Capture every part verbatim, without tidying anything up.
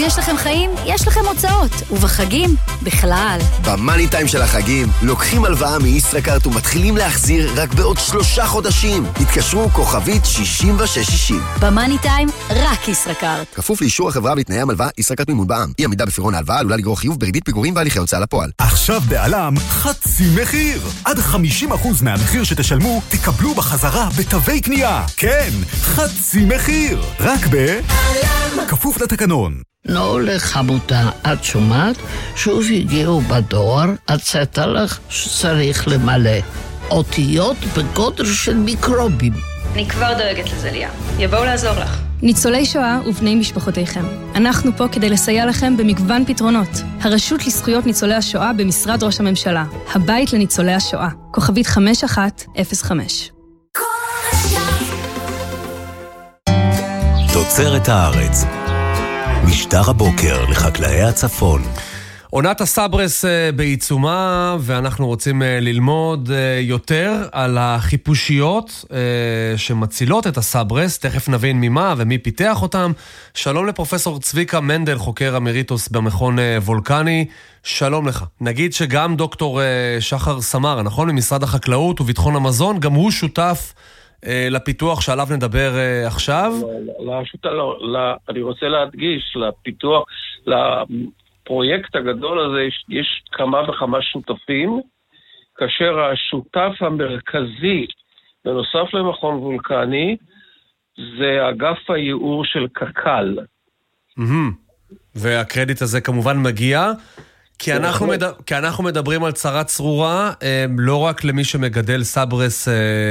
יש לכם חיים, יש לכם הוצאות, ובחגים, בכלל. במאני טיים של החגים, לוקחים הלוואה מישראכרט ומתחילים להחזיר רק בעוד שלושה חודשים. התקשרו כוכבית שישים ושש שישים. במאני טיים, רק ישראכרט. כפוף לאישור החברה בתנאי המלוואה, ישראכרט מימון בע"מ. אי עמידה בפירעון ההלוואה עלולה לגרור חיוב בריבית פיגורים והליכי הוצאה לפועל. עכשיו בעלם חצי מחיר. עד חמישים אחוז מהמחיר שתשלמו תקבלו בחזרה בתווי קנייה. כן, חצי מחיר. רק בעלם. כפוף לתקנון. נו לחמותה, את שומעת? שוב הגיעו בדואר, הצאת לך שצריך למלא. אותיות בגודל של מיקרובים. אני כבר דואגת לזה, ליה. יבואו לעזור לך. ניצולי שואה ובני משפחותיכם. אנחנו פה כדי לסייע לכם במגוון פתרונות. הרשות לזכויות ניצולי השואה במשרד ראש הממשלה. הבית לניצולי השואה. כוכבית חמש אחת אפס חמש. תוצרת הארץ. משטר הבוקר לחקלאי הצפון. עונת הסברס בעיצומה, ואנחנו רוצים ללמוד יותר על החיפושיות שמצילות את הסברס. תכף נבין ממה ומי פיתח אותם. שלום לפרופסור צביקה מנדל, חוקר אמריטוס במכון וולקני. שלום לך. נגיד שגם דוקטור שחר סמר, נכון, ממשרד החקלאות וביטחון המזון, גם הוא שותף לפיתוח שעליו נדבר עכשיו. אני רוצה להדגיש, לפיתוח, לפרויקט הגדול הזה יש, יש כמה וכמה שותפים, כאשר השותף המרכזי, בנוסף למכון וולקני, זה אגף הייעור של קק"ל. והקרדיט הזה כמובן מגיע, כי אנחנו, מדבר, כי אנחנו מדברים על צרה צרורה, לא רק למי שמגדל סברס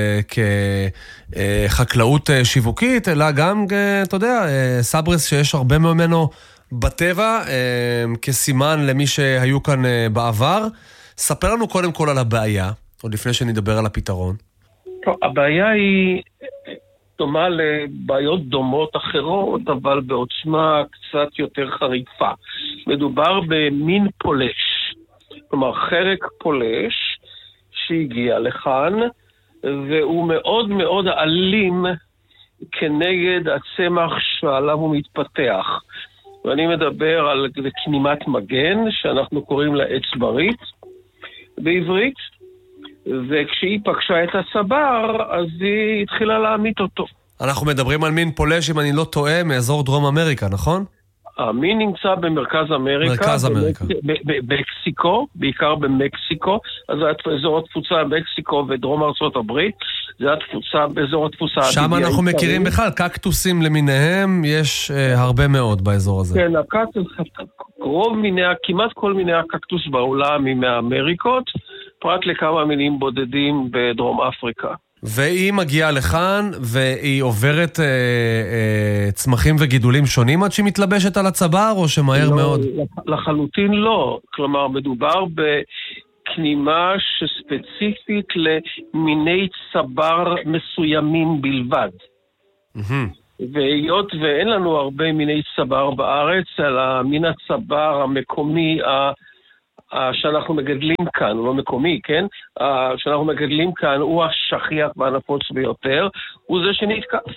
כחקלאות שיווקית, אלא גם, אתה יודע, סברס שיש הרבה ממנו בטבע, כסימן למי שהיו כאן בעבר. ספר לנו קודם כל על הבעיה, עוד לפני שנדבר על הפתרון. הבעיה היא דומה לבעיות דומות אחרות, אבל בעוצמה קצת יותר חריפה. מדובר במין פולש, כלומר חרק פולש שהגיע לכאן, והוא מאוד מאוד אלים כנגד הצמח שעליו הוא מתפתח. ואני מדבר על כנימת מגן, שאנחנו קוראים לה אצברית בעברית, וכשהיא פגשה את הצבר, אז היא התחילה להמית אותו. אנחנו מדברים על מין פולש, אם אני לא טועה, מאזור דרום אמריקה, נכון? המין נמצא במרכז אמריקה. מרכז אמריקה. במקסיקו, בעיקר במקסיקו. אז זה אזור התפוצה במקסיקו ודרום ארצות הברית. זה התפוצה, באזור התפוצה. שם אנחנו מכירים בכלל, קקטוסים למיניהם, יש אה, הרבה מאוד באזור הזה. כן, הקקטוס, רוב מיני, כמעט כל מיני הקקטוס בעולם הם מאמריקות, פרט לכמה מינים בודדים בדרום אפריקה. והיא מגיעה לכאן, והיא עוברת אה, אה, צמחים וגידולים שונים עד שהיא מתלבשת על הצבר, או שמהר לא, מאוד? לחלוטין לא. כלומר, מדובר בקנימה שספציפית למיני צבר מסוימים בלבד. Mm-hmm. והיות ואין לנו הרבה מיני צבר בארץ, אלא מין הצבר המקומי ה... שאנחנו מגדלים כאן, הוא לא מקומי, כן? שאנחנו מגדלים כאן הוא השכיח והנפוץ ביותר, הוא זה שנתקף.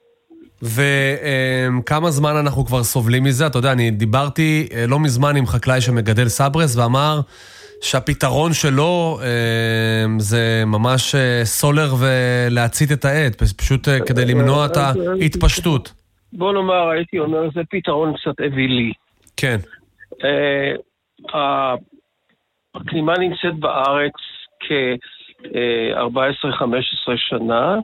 וכמה זמן אנחנו כבר סובלים מזה? אתה יודע, אני דיברתי לא מזמן עם חקלאי שמגדל סברס, ואמר שהפתרון שלו זה ממש סולר ולהצית את העט, פשוט כדי למנוע את ההתפשטות. בוא נאמר, הייתי אומר, זה פתרון קצת אווילי. כן. הקנימה נמצאת בארץ כ-ארבע עשרה חמש עשרה שנה,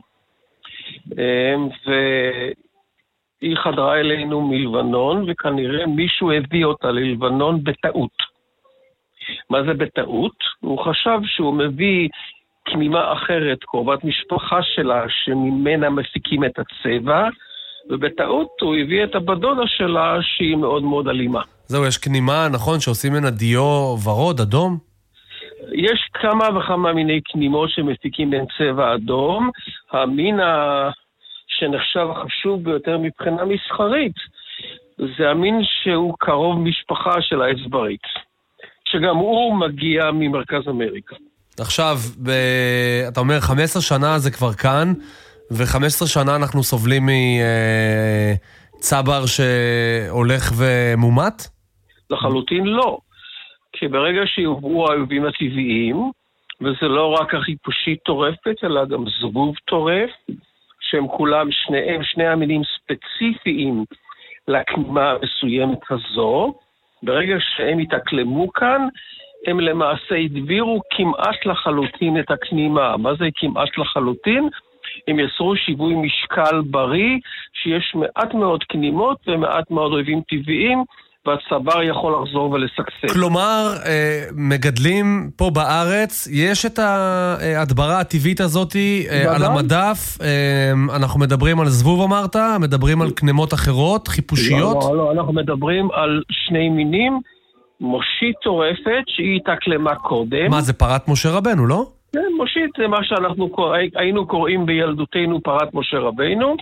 והיא חדרה אלינו מלבנון, וכנראה מישהו הביא אותה ללבנון בטעות. מה זה בטעות? הוא חשב שהוא מביא קנימה אחרת, קרובת משפחה שלה, שממנה מפיקים את הצבע, ובטעות הוא הביא את הבדודה שלה שהיא מאוד מאוד אלימה. זהו, יש קנימה, נכון, שעושים מן הדיו ורוד, אדום? יש כמה וכמה מיני קנימות שמפיקים בין צבע אדום. המין שנחשב החשוב ביותר מבחינה מסחרית, זה המין שהוא קרוב משפחה של האצברית, שגם הוא מגיע ממרכז אמריקה. עכשיו, ב... אתה אומר, חמש עשרה שנה זה כבר כאן, ו-חמש עשרה שנה אנחנו סובלים צבר שהולך ומומת? לחלוטין לא. כי ברגע שיובאו האויבים הטבעיים, וזה לא רק החיפושית טורפת, אלא גם זבוב טורף, שהם כולם שניהם, שני המינים ספציפיים לקנימה המסוימת הזו, ברגע שהם התאקלמו כאן, הם למעשה הדבירו כמעט לחלוטין את הקנימה. מה זה כמעט לחלוטין? הם יצרו שיווי משקל בריא, שיש מעט מאוד קנימות ומעט מאוד אויבים טבעיים, והצבר יכול לחזור ולסקסק. כלומר, מגדלים פה בארץ, יש את ההדברה הטבעית הזאת על המדף, אנחנו מדברים על זבוב אמרת, מדברים על קנימות אחרות, חיפושיות? לא, לא, אנחנו מדברים על שני מינים, מושית טורפת שהיא התאקלמה קודם. מה, זה פרת משה רבנו, לא? כן, מושית זה מה שאנחנו היינו קוראים בילדותנו פרת משה רבנו,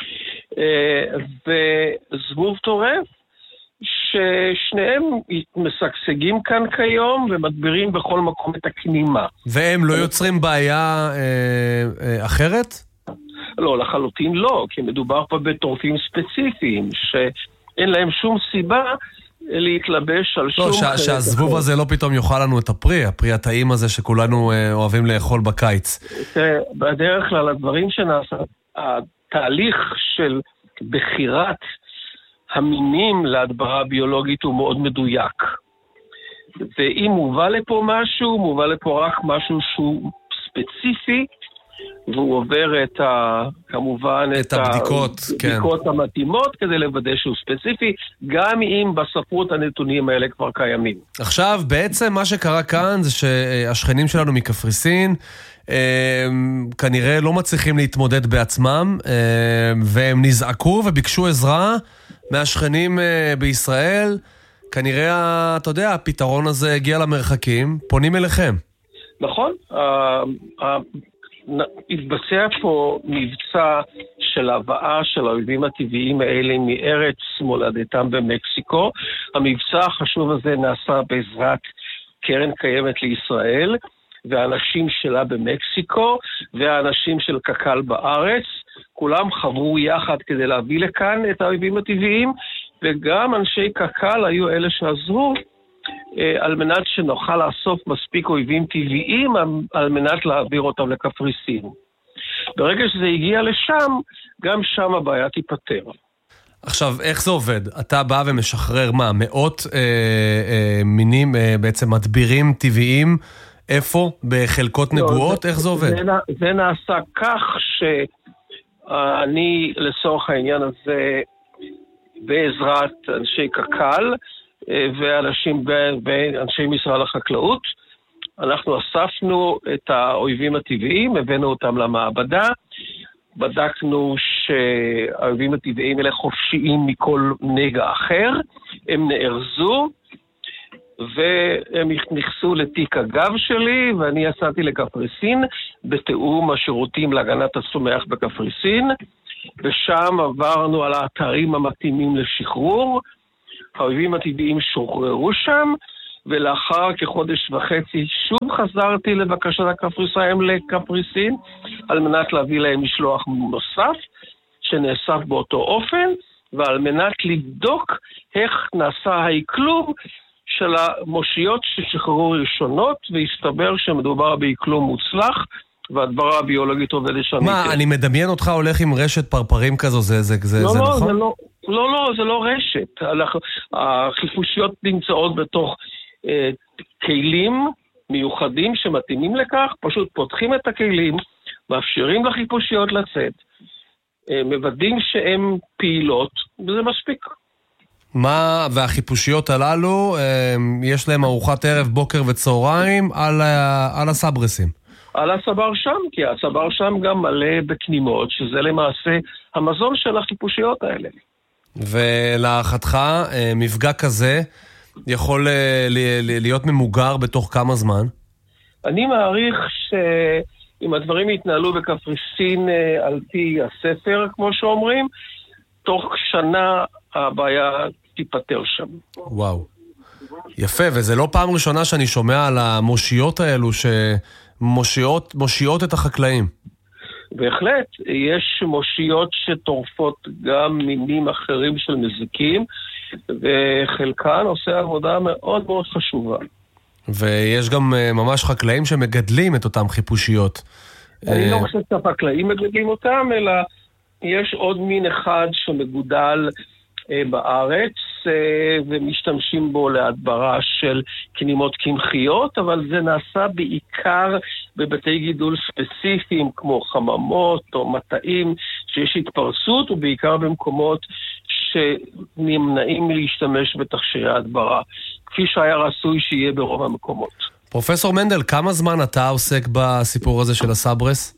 וזבוב טורף, ששניהם משגשגים כאן כיום ומדבירים בכל מקום את הקנימה. והם לא יוצרים בעיה אה, אה, אחרת? לא, לחלוטין לא, כי מדובר פה בטורפים ספציפיים, שאין להם שום סיבה להתלבש על שום... לא, שה, שהזבוב הזה לא פתאום יאכל לנו את הפרי, הפרי הטעים הזה שכולנו אה, אוהבים לאכול בקיץ. בדרך כלל הדברים שנעשה, התהליך של בחירת המינים להדברה ביולוגית הוא מאוד מדויק. ואם מובא לפה משהו, מובא לפה רק משהו שהוא ספציפי, והוא עובר את ה... כמובן את, את הבדיקות, הבדיקות כן. המתאימות כדי לוודא שהוא ספציפי, גם אם בספרות הנתונים האלה כבר קיימים. עכשיו, בעצם מה שקרה כאן זה שהשכנים שלנו מקפריסין, כנראה לא מצליחים להתמודד בעצמם, והם נזעקו וביקשו עזרה מהשכנים בישראל. כנראה, אתה יודע, הפתרון הזה הגיע למרחקים, פונים אליכם. נכון, התבצע פה מבצע של הבאה של האויבים הטבעיים האלה מארץ מולדתם במקסיקו. המבצע החשוב הזה נעשה בעזרת קרן קיימת לישראל, והאנשים שלה במקסיקו, והאנשים של קק"ל בארץ, כולם חברו יחד כדי להביא לכאן את האויבים הטבעיים, וגם אנשי קק"ל היו אלה שעזרו, על מנת שנוכל לאסוף מספיק אויבים טבעיים, על מנת להעביר אותם לקפריסין. ברגע שזה הגיע לשם, גם שם הבעיה תיפטר. עכשיו, איך זה עובד? אתה בא ומשחרר מה? מאות אה, אה, מינים, אה, בעצם מדבירים טבעיים, איפה? בחלקות נגועות? לא, איך זה עובד? זה, זה נעשה כך שאני, לצורך העניין הזה, בעזרת אנשי קק"ל, ואנשים, ואנשי משרד החקלאות, אנחנו אספנו את האויבים הטבעיים, הבאנו אותם למעבדה, בדקנו שהאויבים הטבעיים האלה חופשיים מכל נגע אחר, הם נארזו, והם נכנסו לתיק הגב שלי, ואני יצאתי לקפריסין, בתיאום השירותים להגנת הצומח בקפריסין, ושם עברנו על האתרים המתאימים לשחרור, האויבים הטבעיים שוחררו שם, ולאחר כחודש וחצי שוב חזרתי לבקשת הקפריסאים לקפריסין, על מנת להביא להם משלוח נוסף, שנאסף באותו אופן, ועל מנת לבדוק איך נעשה העיכלום של המושיות ששחררו ראשונות, והסתבר שמדובר בעיכלום מוצלח, והדברה הביולוגית עובדת שם. מה, אני מדמיין אותך הולך עם רשת פרפרים כזו, זה, זה, זה, לא, זה לא, נכון? זה לא, לא, לא, זה לא רשת. החיפושיות נמצאות בתוך אה, כלים מיוחדים שמתאימים לכך, פשוט פותחים את הכלים, מאפשרים לחיפושיות לצאת, אה, מוודאים שהן פעילות, וזה מספיק. מה, והחיפושיות הללו, אה, יש להם ארוחת ערב, בוקר וצהריים על, על הסברסים. על הסבר שם, כי הסבר שם גם מלא בקנימות, שזה למעשה המזון של החיפושיות האלה. ולהערכתך, מפגע כזה יכול להיות ממוגר בתוך כמה זמן? אני מעריך שאם הדברים יתנהלו בקפריסין על פי הספר, כמו שאומרים, תוך שנה הבעיה תיפטר שם. וואו. יפה, וזה לא פעם ראשונה שאני שומע על המושיות האלו שמושיעות מושיעות את החקלאים. בהחלט, יש מושיות שטורפות גם מינים אחרים של מזיקים, וחלקן עושה עבודה מאוד מאוד חשובה. ויש גם ממש חקלאים שמגדלים את אותם חיפושיות. אני לא חושב שהחקלאים מגדלים אותם, אלא יש עוד מין אחד שמגודל בארץ, ומשתמשים בו להדברה של כנימות קמחיות, אבל זה נעשה בעיקר בבתי גידול ספציפיים, כמו חממות או מטעים, שיש התפרסות, ובעיקר במקומות שנמנעים להשתמש בתכשירי הדברה, כפי שהיה רצוי שיהיה ברוב המקומות. פרופסור מנדל, כמה זמן אתה עוסק בסיפור הזה של הסברס?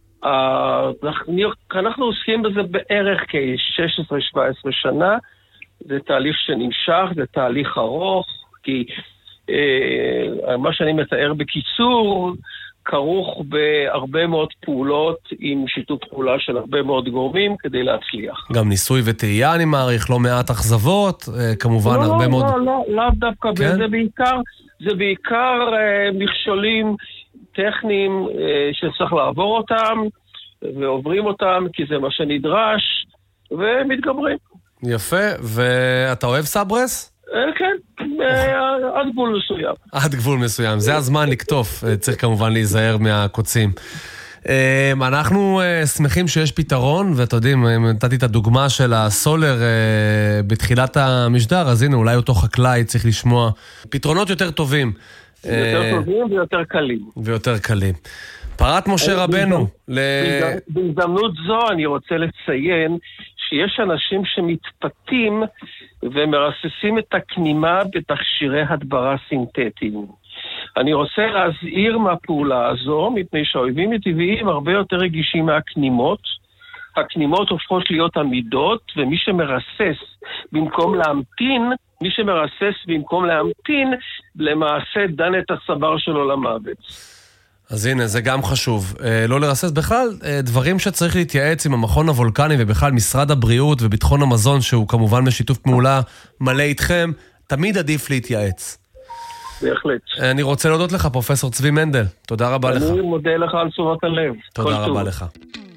אנחנו עוסקים בזה בערך כ-שש עשרה שבע עשרה שנה, זה תהליך שנמשך, זה תהליך ארוך, כי אה, מה שאני מתאר בקיצור, כרוך בהרבה מאוד פעולות עם שיתוף פעולה של הרבה מאוד גורמים כדי להצליח. גם ניסוי וטעייה אני מעריך, לא מעט אכזבות, אה, כמובן לא, הרבה לא, מאוד... לא, לא, לא דווקא, כן? זה בעיקר, זה בעיקר אה, מכשולים טכניים אה, שצריך לעבור אותם, ועוברים אותם כי זה מה שנדרש, ומתגברים. יפה, ואתה אוהב סברס? כן, עד גבול מסוים. עד גבול מסוים, זה הזמן לקטוף, צריך כמובן להיזהר מהקוצים. אנחנו שמחים שיש פתרון, ואתה יודעים, נתתי את הדוגמה של הסולר בתחילת המשדר, אז הנה, אולי אותו חקלאי צריך לשמוע פתרונות יותר טובים. יותר טובים ויותר קלים. ויותר קלים. פרת משה רבנו. בהזדמנות זו אני רוצה לציין שיש אנשים שמתפתים ומרססים את הכנימה בתכשירי הדברה סינתטיים. אני רוצה להזהיר מהפעולה הזו, מפני שהאויבים הטבעיים הרבה יותר רגישים מהכנימות. הכנימות הופכות להיות עמידות, ומי שמרסס במקום להמתין, מי שמרסס במקום להמתין, למעשה דן את הסבר שלו למוות. אז הנה, זה גם חשוב. לא לרסס בכלל, דברים שצריך להתייעץ עם המכון הוולקני ובכלל משרד הבריאות וביטחון המזון, שהוא כמובן בשיתוף פעולה מלא איתכם, תמיד עדיף להתייעץ. בהחלט. אני רוצה להודות לך, פרופסור צבי מנדל. תודה רבה לך. אני מודה לך על תשומת הלב. תודה רבה לך.